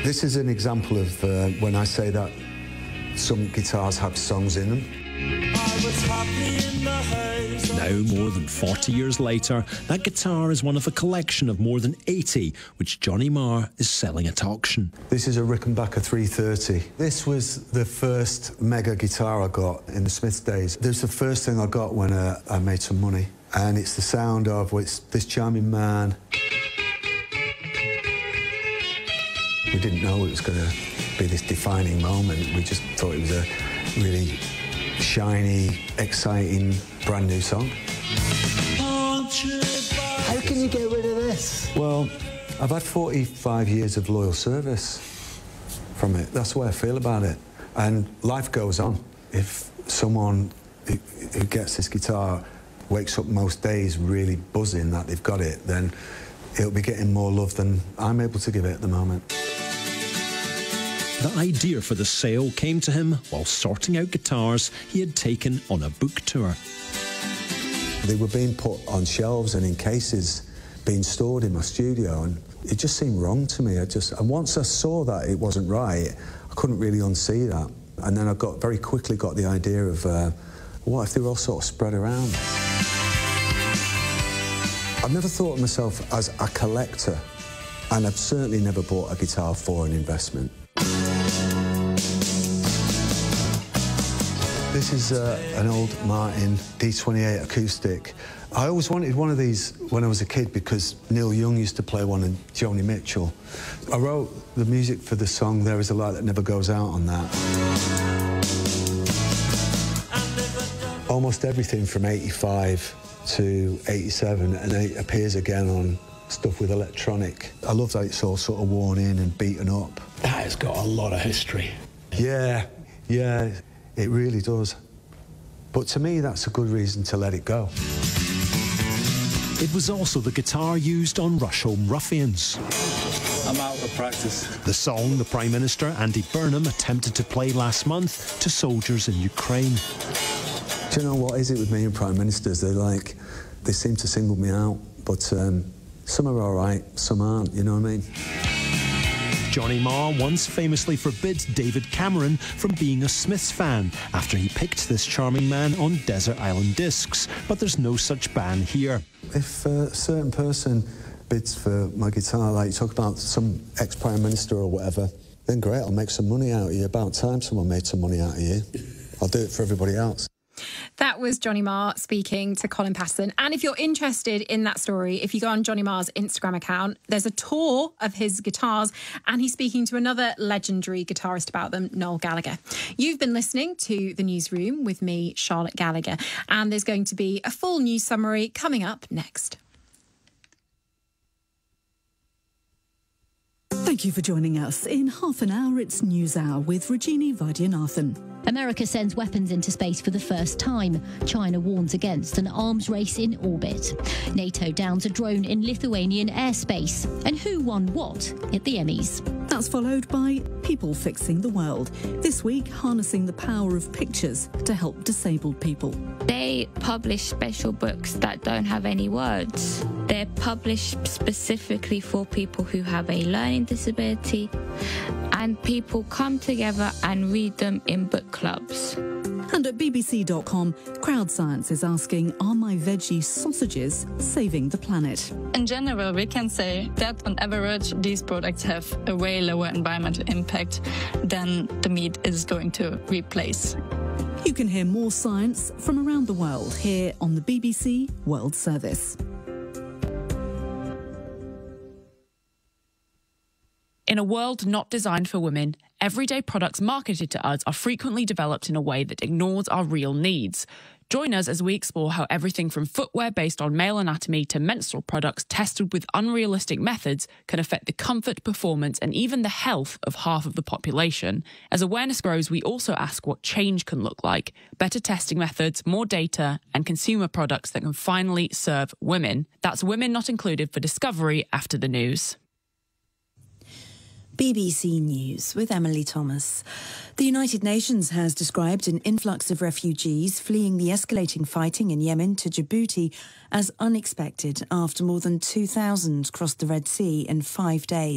This is an example of when I say that some guitars have songs in them. Now, more than 40 years later, that guitar is one of a collection of more than 80 which Johnny Marr is selling at auction. This is a Rickenbacker 330. This was the first mega guitar I got in the Smiths days. This was the first thing I got when I made some money. And it's the sound of this charming man. We didn't know it was going to be this defining moment. We just thought it was a really shiny, exciting, brand new song. How can you get rid of this? Well, I've had 45 years of loyal service from it. That's the way I feel about it. And life goes on. If someone who gets this guitar wakes up most days really buzzing that they've got it, then it'll be getting more love than I'm able to give it at the moment. The idea for the sale came to him while sorting out guitars he had taken on a book tour. They were being put on shelves and in cases, being stored in my studio, and it just seemed wrong to me. And once I saw that it wasn't right, I couldn't really unsee that. And then I very quickly got the idea of, what if they were all sort of spread around? I've never thought of myself as a collector, and I've certainly never bought a guitar for an investment. This is an old Martin D28 acoustic. I always wanted one of these when I was a kid because Neil Young used to play one and Joni Mitchell. I wrote the music for the song There Is a Light That Never Goes Out on that. Almost everything from 85 to 87, and then it appears again on stuff with electronic. I love that it's all sort of worn in and beaten up. That has got a lot of history. Yeah, it really does. But to me, that's a good reason to let it go. It was also the guitar used on Rusholme Ruffians. I'm out of practice. The song the Prime Minister, Andy Burnham, attempted to play last month to soldiers in Ukraine. Do you know what is it with me and Prime Ministers? They seem to single me out, but some are all right, some aren't, you know what I mean? Johnny Marr once famously forbid David Cameron from being a Smiths fan after he picked this charming man on Desert Island Discs, but there's no such ban here. If a certain person bids for my guitar, like you talk about some ex-Prime Minister or whatever, then great, I'll make some money out of you. About time someone made some money out of you. I'll do it for everybody else. That was Johnny Marr speaking to Colin Paston. And if you're interested in that story, if you go on Johnny Marr's Instagram account, there's a tour of his guitars and he's speaking to another legendary guitarist about them, Noel Gallagher. You've been listening to The Newsroom with me, Charlotte Gallagher, and there's going to be a full news summary coming up next. Thank you for joining us. In half an hour, it's News Hour with Rajini Vaidyanathan. America sends weapons into space for the first time. China warns against an arms race in orbit. NATO downs a drone in Lithuanian airspace. And who won what at the Emmys? That's followed by People Fixing the World. This week, harnessing the power of pictures to help disabled people. They publish special books that don't have any words. They're published specifically for people who have a learning disability, and people come together and read them in book clubs. And at BBC.com, Crowd Science is asking, are my veggie sausages saving the planet? In general, we can say that on average, these products have a way lower environmental impact than the meat is going to replace. You can hear more science from around the world here on the BBC World Service. In a world not designed for women, everyday products marketed to us are frequently developed in a way that ignores our real needs. Join us as we explore how everything from footwear based on male anatomy to menstrual products tested with unrealistic methods can affect the comfort, performance, and even the health of half of the population. As awareness grows, we also ask what change can look like. Better testing methods, more data, and consumer products that can finally serve women. That's Women Not Included for Discovery after the news. BBC News with Emily Thomas. The United Nations has described an influx of refugees fleeing the escalating fighting in Yemen to Djibouti as unexpected after more than 2,000 crossed the Red Sea in 5 days.